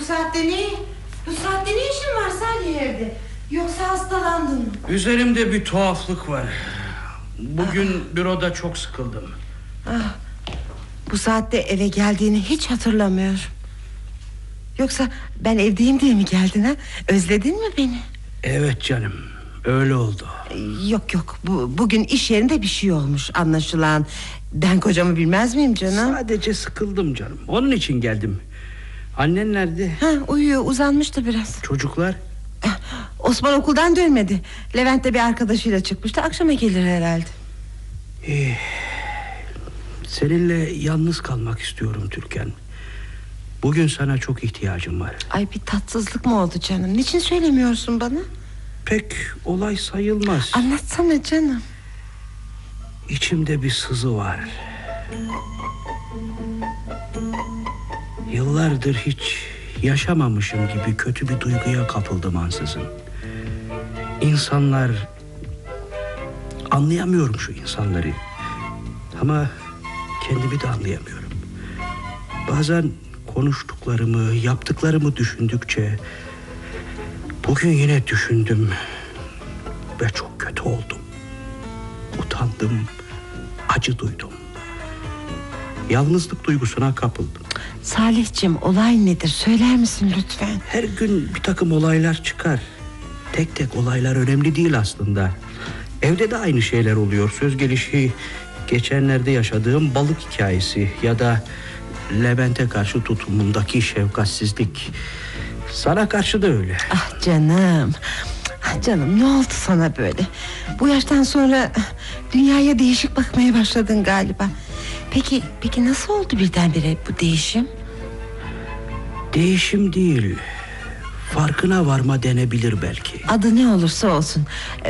Bu saatte ne işin var Salih evde? Yoksa hastalandın mı? Üzerimde bir tuhaflık var. Bugün büroda çok sıkıldım. Bu saatte eve geldiğini hiç hatırlamıyorum. Yoksa ben evdeyim diye mi geldin ha? Özledin mi beni? Evet canım, öyle oldu. Yok bugün iş yerinde bir şey olmuş anlaşılan. Ben kocamı bilmez miyim canım? Sadece sıkıldım canım, onun için geldim. Annen nerede? Uyuyor, uzanmıştı biraz. Çocuklar? Osman okuldan dönmedi. Levent de bir arkadaşıyla çıkmıştı. Akşama gelir herhalde. Seninle yalnız kalmak istiyorum Türkan. Bugün sana çok ihtiyacım var. Ay, bir tatsızlık mı oldu canım? Niçin söylemiyorsun bana? Pek olay sayılmaz. Anlatsana canım. İçimde bir sızı var. Yıllardır hiç yaşamamışım gibi kötü bir duyguya kapıldım ansızın. İnsanlar... Anlayamıyorum şu insanları. Ama kendimi de anlayamıyorum. Bazen konuştuklarımı, yaptıklarımı düşündükçe... Bugün yine düşündüm ve çok kötü oldum. Utandım, acı duydum. Yalnızlık duygusuna kapıldım. Salihciğim, olay nedir? Söyler misin lütfen? Her gün bir takım olaylar çıkar. Tek tek olaylar önemli değil aslında. Evde de aynı şeyler oluyor. Söz gelişi geçenlerde yaşadığım balık hikayesi ya da Levent'e karşı tutumundaki şefkatsizlik. Sana karşı da öyle. Ah canım. Canım, ne oldu sana böyle? Bu yaştan sonra dünyaya değişik bakmaya başladın galiba. Peki nasıl oldu birdenbire bu değişim? Değişim değil, farkına varma denebilir belki. Adı ne olursa olsun.